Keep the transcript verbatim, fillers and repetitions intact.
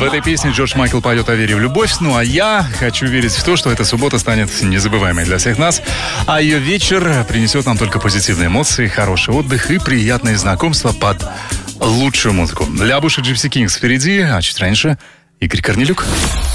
В этой песне Джордж Майкл поет о вере в любовь. Ну а я хочу верить в то, что эта суббота станет незабываемой для всех нас. А ее вечер принесет нам только позитивные эмоции, хороший отдых и приятные знакомства под лучшую музыку. Для Буша Gypsy Kings впереди, а чуть раньше Игорь Корнелюк.